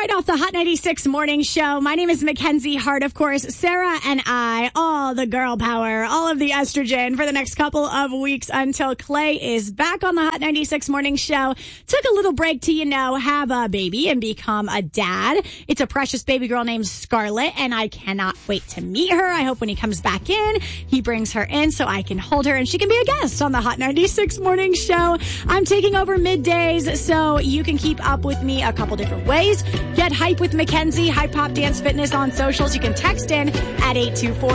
right off the Hot 96 morning show. My name is Mackenzie Hart, of course. Sarah and I, all the girl power, all of the estrogen for the next couple of weeks until Clay is back on the Hot 96 morning show. Took a little break to, have a baby and become a dad. It's a precious baby girl named Scarlett, and I cannot wait to meet her. I hope when he comes back in, he brings her in so I can hold her and she can be a guest on the Hot 96 morning show. I'm taking over middays, so you can keep up with me a couple different ways. Get hype with Mackenzie, Hype Pop Dance Fitness on socials. You can text in at 824